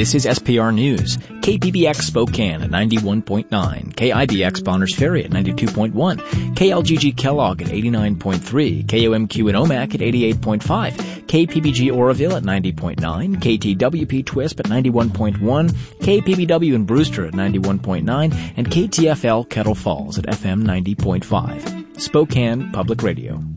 This is SPR News. KPBX Spokane at 91.9, KIBX Bonners Ferry at 92.1, KLGG Kellogg at 89.3, KOMQ in Omak at 88.5, KPBG Oroville at 90.9, KTWP Twisp at 91.1, KPBW in Brewster at 91.9, and KTFL Kettle Falls at FM 90.5. Spokane Public Radio.